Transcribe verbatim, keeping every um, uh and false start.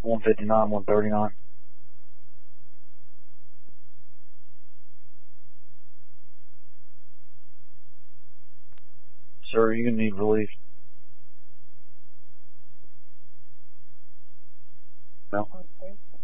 one fifty-nine, one thirty-nine. Sir, you need relief. No.